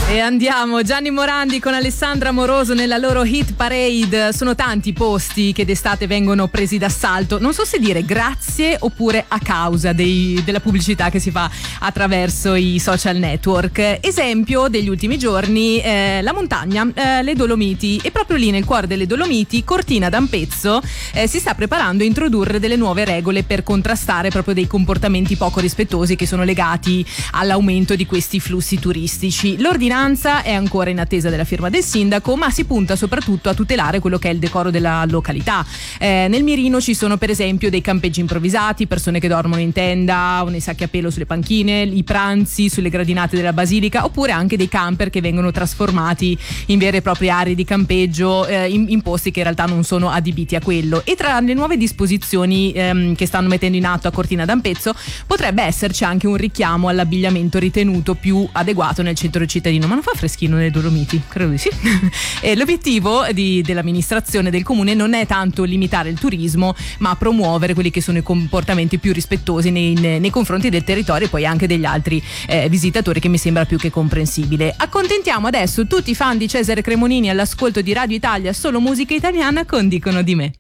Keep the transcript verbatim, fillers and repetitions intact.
E andiamo, Gianni Morandi con Alessandra Moroso nella loro hit parade. Sono tanti posti che d'estate vengono presi d'assalto, non so se dire grazie oppure a causa dei, della pubblicità che si fa attraverso i social network. Esempio degli ultimi giorni, eh, la montagna, eh, le Dolomiti, e proprio lì nel cuore delle Dolomiti, Cortina d'Ampezzo, eh, si sta preparando a introdurre delle nuove regole per contrastare proprio dei comportamenti poco rispettosi che sono legati all'aumento di questi flussi turistici. L'ordinanza è ancora in attesa della firma del sindaco, ma si punta soprattutto a tutelare quello che è il decoro della località. Eh, nel mirino ci sono per esempio dei campeggi improvvisati, persone che dormono in tenda o nei sacchi a pelo sulle panchine, i pranzi sulle gradinate della basilica, oppure anche dei camper che vengono trasformati in vere e proprie aree di campeggio eh, in, in posti che in realtà non sono adibiti a quello. E tra le nuove disposizioni ehm, che stanno mettendo in atto a Cortina d'Ampezzo potrebbe esserci anche un richiamo all'abbigliamento ritenuto più adeguato nel centro cittadino. Ma non fa freschino nelle Dolomiti? Credo di sì. E l'obiettivo di, dell'amministrazione del comune non è tanto limitare il turismo, ma promuovere quelli che sono i comportamenti più rispettosi nei, nei confronti del territorio e poi anche degli altri eh, visitatori, che mi sembra più che comprensibile. Accontentiamo adesso tutti i fan di Cesare Cremonini all'ascolto di Radio Italia Solo Musica Italiana con Dicono di me.